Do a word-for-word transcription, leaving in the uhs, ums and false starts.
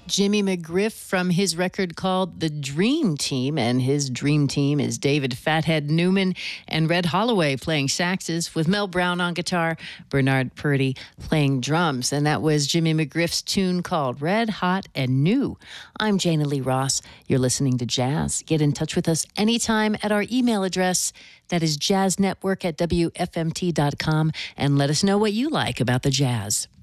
Jimmy McGriff from his record called The Dream Team, and his dream team is David Fathead Newman and Red Holloway playing saxes, with Mel Brown on guitar, Bernard Purdy playing drums. And that was Jimmy McGriff's tune called Red Hot and New. I'm Jana Lee Ross. You're listening to Jazz. Get in touch with us anytime at our email address. That is jazznetwork at W F M T dot com, and let us know what you like about the jazz.